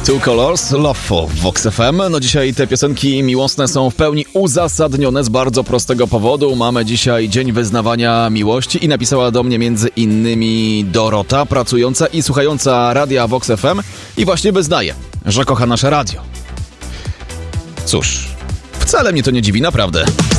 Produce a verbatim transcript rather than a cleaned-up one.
Two Colors, Loveful w Vox F M. No dzisiaj te piosenki miłosne są w pełni uzasadnione z bardzo prostego powodu. Mamy dzisiaj Dzień Wyznawania Miłości i napisała do mnie między innymi Dorota, pracująca i słuchająca radia Vox F M i właśnie wyznaje, że kocha nasze radio. Cóż, wcale mnie to nie dziwi, naprawdę.